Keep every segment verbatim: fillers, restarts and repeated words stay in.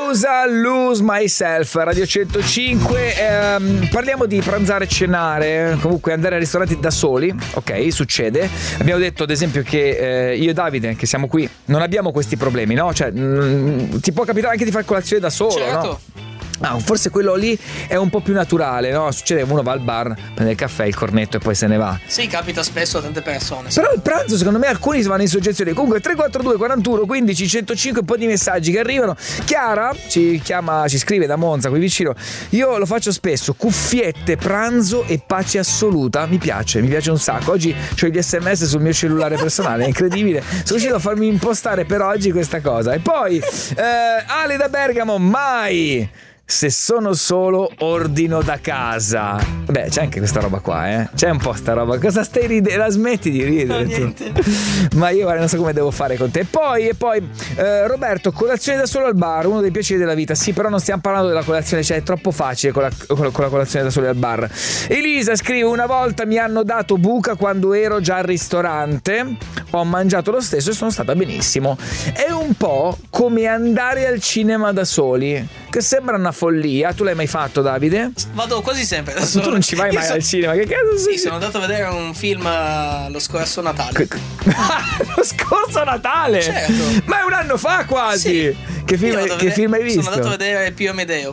pausa, Lose Myself, Radio centocinque. ehm, Parliamo di pranzare e cenare, comunque andare ai ristoranti da soli, ok, succede. Abbiamo detto ad esempio che eh, io e Davide, che siamo qui, non abbiamo questi problemi, no? Cioè mh, ti può capitare anche di fare colazione da solo, certo. no? Ah, forse quello lì è un po' più naturale, no? Succede che uno va al bar, prende il caffè, il cornetto e poi se ne va. Sì, capita spesso a tante persone. Però il pranzo, secondo me, alcuni si vanno in soggezione. Comunque tre quattro due quarantuno quindici centocinque, un po' di messaggi che arrivano. Chiara ci chiama, ci scrive da Monza, qui vicino. Io lo faccio spesso, cuffiette, pranzo e pace assoluta. Mi piace, mi piace un sacco. Oggi ho gli sms sul mio cellulare personale, è incredibile. Sono riuscito a farmi impostare per oggi questa cosa. E poi eh, Ale da Bergamo, mai se sono solo ordino da casa. Beh, c'è anche questa roba qua, eh. C'è un po' sta roba. Cosa stai ridendo? La smetti di ridere? No, niente. Ma io guarda, non so come devo fare con te. E poi, e poi eh, Roberto, colazione da solo al bar, uno dei piaceri della vita. Sì, però non stiamo parlando della colazione, cioè è troppo facile con la, con la, con la colazione da solo al bar. Elisa scrive: una volta mi hanno dato buca quando ero già al ristorante, ho mangiato lo stesso e sono stata benissimo. È un po' come andare al cinema da soli, che sembra una follia. Tu l'hai mai fatto, Davide? Vado quasi sempre da Tu solo. non ci vai mai Io so- al cinema, che cazzo sei? Sì, sono andato a vedere un film uh, lo scorso Natale. Lo scorso Natale? Certo. Ma è un anno fa quasi. Sì. Che film, Io vado a che vedere- film hai visto? Sono andato a vedere Pio Amedeo.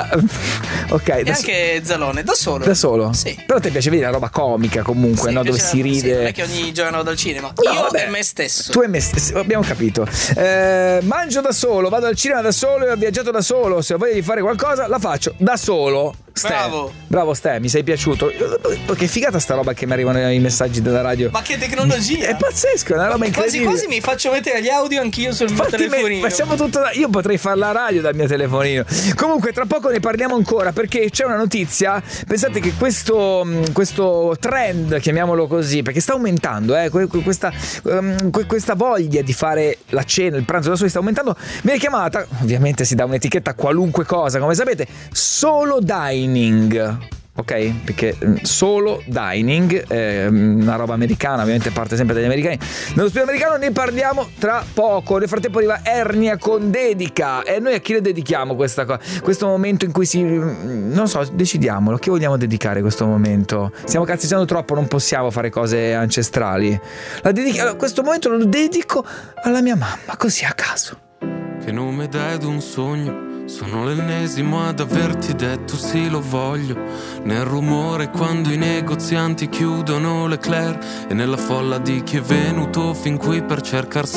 Ok, E da, anche Zalone, da solo. da solo? Sì. Però ti piace vedere la roba comica comunque, Sì, no? mi Dove piace si la- sì, ride. non è che ogni giorno vado al cinema. No, Io vabbè. e me stesso. Tu e me stesso, abbiamo capito. Eh, mangio da solo, vado al cinema da solo e ho viaggiato da solo. Se ho voglia di fare qualcosa, la faccio da solo. Ste. Bravo. Bravo Ste, mi sei piaciuto. Che figata sta roba che mi arrivano i messaggi dalla radio. Ma che tecnologia! È pazzesco, è una roba Quasi incredibile. quasi mi faccio mettere gli audio anch'io sul mio Infatti, telefonino. me- facciamo tutto da- io potrei fare la radio dal mio telefonino. Comunque tra poco ne parliamo ancora, perché c'è una notizia. Pensate che questo, mh, questo trend, chiamiamolo così, perché sta aumentando, eh, que- que- questa, um, que- questa voglia di fare la cena, il pranzo da soli sta aumentando. Viene chiamata, ovviamente si dà un'etichetta a qualunque cosa, come sapete, solo dining. Ok? Perché solo dining è una roba americana, ovviamente parte sempre dagli americani. Nello studio americano ne parliamo tra poco. Nel frattempo arriva Ernia con dedica. E noi a chi le dedichiamo questa cosa? Questo momento in cui si... non so, decidiamolo. A chi vogliamo dedicare questo momento? Stiamo cazzeggiando troppo, non possiamo fare cose ancestrali. La dedica... allora, questo momento lo dedico alla mia mamma, così a caso. Che nome dai ad un sogno? Sono l'ennesimo ad averti detto sì lo voglio. Nel rumore quando i negozianti chiudono le Leclerc, e nella folla di chi è venuto fin qui per cercar